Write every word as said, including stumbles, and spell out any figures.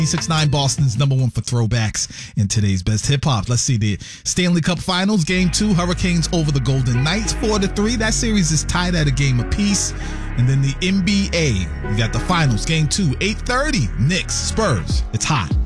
six nine Boston's number one for throwbacks in today's best hip hop. Let's see the Stanley Cup Finals, Game Two, Hurricanes over the Golden Knights, four to three. That series is tied at a game apiece. And then the N B A, you got the Finals, Game Two, eight thirty, Knicks, Spurs. It's hot.